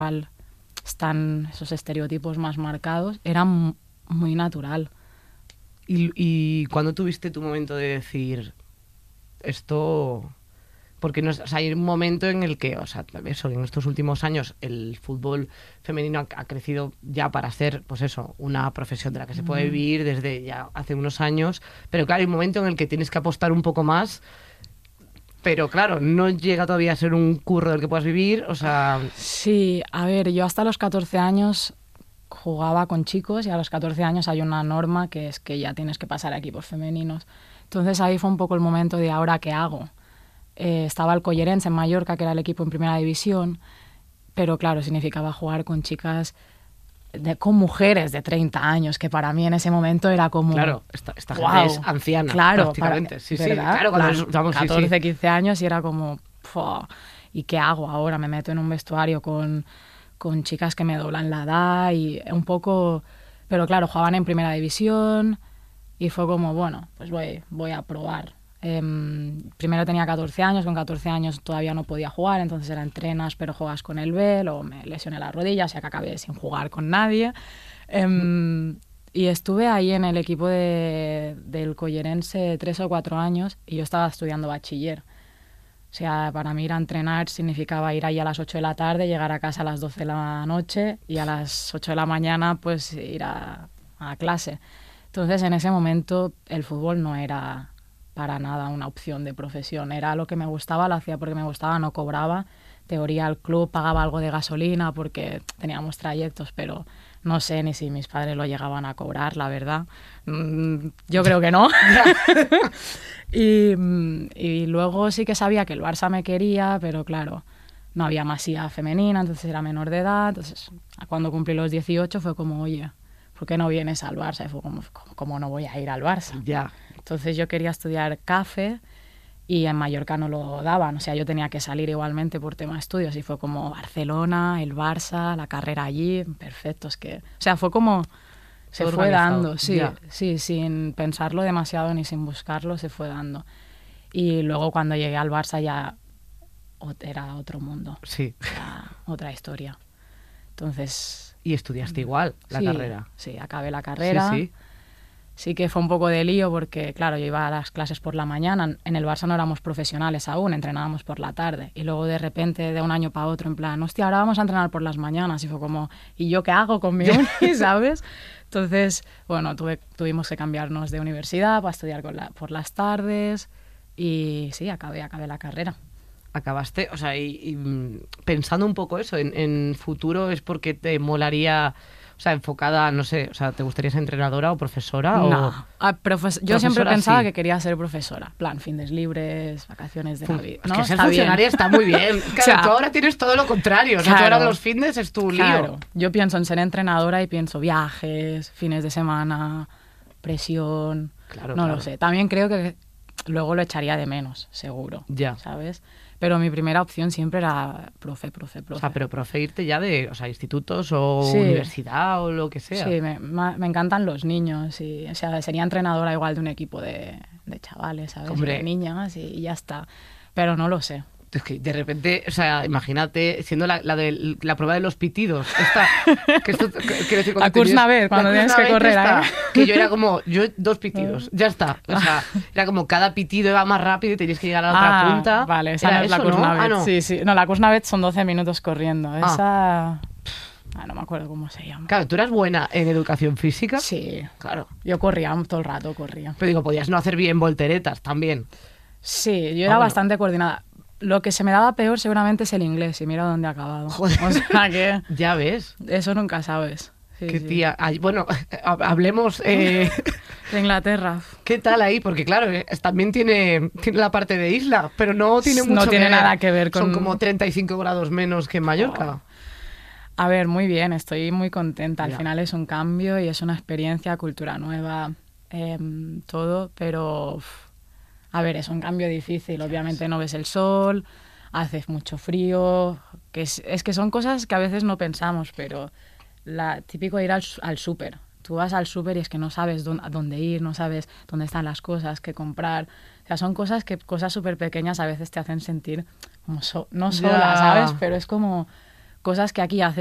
están esos estereotipos más marcados, era muy natural. ¿Y cuándo tuviste tu momento de decir esto? Porque no, o sea, hay un momento en el que, o sea, eso, en estos últimos años el fútbol femenino ha crecido ya para ser, pues eso, una profesión de la que se puede vivir desde ya hace unos años, pero claro, hay un momento en el que tienes que apostar un poco más, pero claro, no llega todavía a ser un curro del que puedas vivir, o sea... Sí, a ver, yo hasta los 14 años jugaba con chicos y a los 14 años hay una norma que es que ya tienes que pasar a equipos femeninos. Entonces ahí fue un poco el momento de ¿ahora qué hago? Estaba el Collerense en Mallorca, que era el equipo en primera división, pero claro, significaba jugar con chicas, con mujeres de 30 años, que para mí en ese momento era como... Claro, esta wow, gente es anciana, claro, prácticamente. Sí, ¿verdad? claro, Claro, 14, 15 años y era como... ¡fua! ¿Y qué hago ahora? Me meto en un vestuario con chicas que me doblan la edad y un poco... Pero claro, jugaban en primera división y fue como, bueno, pues voy a probar. Primero tenía 14 años, con 14 años todavía no podía jugar, entonces era entrenas pero juegas con el B, luego me lesioné la rodilla, o sea que acabé sin jugar con nadie. Y estuve ahí en el equipo del Collerense 3 o 4 años y yo estaba estudiando bachiller. O sea, para mí ir a entrenar significaba ir ahí a las 8 de la tarde, llegar a casa a las 12 de la noche y a las 8 de la mañana pues ir a clase. Entonces en ese momento el fútbol no era para nada una opción de profesión. Era lo que me gustaba, lo hacía porque me gustaba, no cobraba. Teoría, el club pagaba algo de gasolina porque teníamos trayectos, pero no sé ni si mis padres lo llegaban a cobrar, la verdad. Yo creo que no. Y luego sí que sabía que el Barça me quería, pero claro, no había masía femenina, entonces era menor de edad. Entonces, cuando cumplí los 18 fue como, oye, ¿por qué no vienes al Barça? Y fue como, ¿cómo no voy a ir al Barça? Ya. Entonces yo quería estudiar CAFE y en Mallorca no lo daban, o sea, yo tenía que salir igualmente por tema de estudios y fue como Barcelona, el Barça, la carrera allí, perfecto, es que, o sea, fue como, se todo fue organizado. dando, sí, Ya. sí, sin pensarlo demasiado ni sin buscarlo, se fue dando. Y luego cuando llegué al Barça ya era otro mundo, Sí. era otra historia. Entonces... Y estudiaste igual la carrera. Sí, acabé la carrera. Sí, sí. Sí que fue un poco de lío porque, claro, yo iba a las clases por la mañana. En el Barça no éramos profesionales aún, entrenábamos por la tarde. Y luego de repente, de un año para otro, en plan, hostia, ahora vamos a entrenar por las mañanas. Y fue como, ¿y yo qué hago con mi uni, sabes? Entonces, bueno, tuvimos que cambiarnos de universidad para estudiar por las tardes. Y sí, acabé la carrera. Acabaste, o sea, y pensando un poco eso, en futuro es porque te molaría... O sea, enfocada, no sé, o sea, ¿te gustaría ser entrenadora o profesora? No, yo siempre pensaba sí. que quería ser profesora. Plan, fines libres, vacaciones de Navidad. Es ¿no? que ser Está funcionaria bien. está muy bien. Claro, O sea, tú ahora tienes todo lo contrario. O sea, tú ahora los fines es tu lío. Claro, yo pienso en ser entrenadora y pienso viajes, fines de semana, presión, Claro, no claro. lo sé. También creo que luego lo echaría de menos, seguro, Ya. ¿sabes? Pero mi primera opción siempre era profe. O sea, pero profe irte ya de, o sea, institutos o Sí. universidad o lo que sea. Sí, me encantan los niños. Y, o sea, sería entrenadora igual de un equipo de chavales, ¿sabes? Hombre. De niñas y ya está. Pero no lo sé. Es que de repente, o sea, imagínate siendo la prueba de los pitidos. Esta, que esto, quiero decir, La Kursnavet, cuando tienes que correr. Que yo era como, 2 pitidos, ya está. O sea, era como cada pitido iba más rápido y tenías que llegar a la otra punta. Vale, esa no es la Kursnavet. ¿no? Sí, sí. No, la Kursnavet son 12 minutos corriendo. Esa... no me acuerdo cómo se llama. Claro, ¿tú eras buena en educación física? Sí. Claro. Yo corría todo el rato, corría. Pero digo, podías no hacer bien volteretas también. Sí, yo era bastante coordinada. Lo que se me daba peor seguramente es el inglés y mira dónde he acabado. Joder. O sea que... Ya ves. Eso nunca sabes. Sí, Qué sí. tía. Ay, bueno, hablemos... De Inglaterra. ¿Qué tal ahí? Porque claro, también tiene la parte de isla, pero no tiene mucho No tiene que ver. nada que ver con... Son como 35 grados menos que en Mallorca. Oh. A ver, muy bien, estoy muy contenta. Al Ya. final es un cambio y es una experiencia, cultura nueva, todo, pero... A ver, es un cambio difícil. Obviamente no ves el sol, hace mucho frío, que es que son cosas que a veces no pensamos, pero típico ir al súper. Tú vas al súper y es que no sabes a dónde ir, no sabes dónde están las cosas, qué comprar. O sea, son cosas súper pequeñas a veces te hacen sentir como no sola, Ya. ¿sabes? Pero es como cosas que aquí haces